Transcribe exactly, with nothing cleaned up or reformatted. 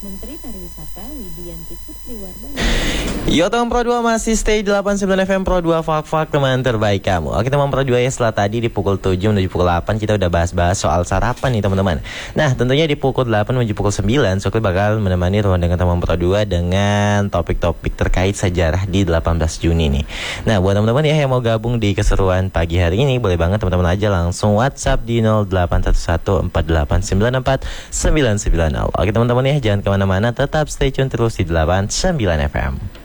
Menteri Pariwisata Widianti Putri Wardani. Yo teman Pro dua masih stay delapan puluh sembilan F M Pro dua Fak-Fak teman terbaik kamu. Oke teman Pro dua ya, setelah tadi di pukul tujuh menuju pukul delapan kita udah bahas-bahas soal sarapan nih teman-teman. Nah tentunya di pukul delapan menuju pukul sembilan Sokri bakal menemani ruang dengan teman Pro dua dengan topik-topik terkait sejarah di delapan belas Juni nih. Nah buat teman-teman ya yang mau gabung di keseruan pagi hari ini, boleh banget teman-teman aja langsung WhatsApp di nol delapan satu satu empat delapan sembilan empat sembilan sembilan nol. Oke teman-teman ya, jangan kemana-mana, tetap stay tune terus di delapan puluh sembilan F M.